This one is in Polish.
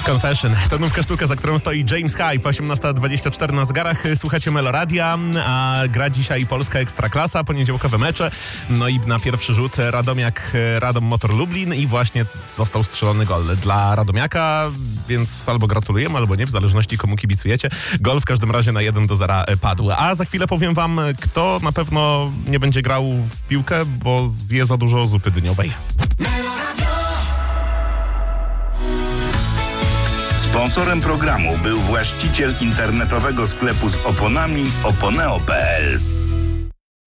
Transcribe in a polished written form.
Confession. To nówka sztuka, za którą stoi James Hype. 18:24 na zegarach. Słuchacie Meloradia, a gra dzisiaj polska Ekstraklasa, poniedziałkowe mecze. No i na pierwszy rzut Radom Motor Lublin i właśnie został strzelony gol dla Radomiaka, więc albo gratulujemy, albo nie, w zależności komu kibicujecie. Gol w każdym razie na 1-0 padł. A za chwilę powiem wam, kto na pewno nie będzie grał w piłkę, bo zje za dużo zupy dyniowej. Sponsorem programu był właściciel internetowego sklepu z oponami oponeo.pl.